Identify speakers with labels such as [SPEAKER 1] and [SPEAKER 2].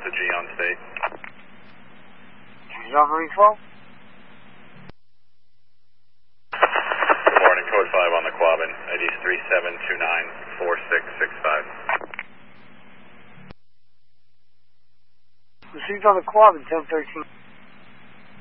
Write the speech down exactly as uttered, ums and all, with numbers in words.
[SPEAKER 1] Delta G on state.
[SPEAKER 2] Java twelve.
[SPEAKER 1] Good morning, code five on the Quabbin. I D is three seven two nine four six six five.
[SPEAKER 2] Received on the Quabbin, ten thirteen.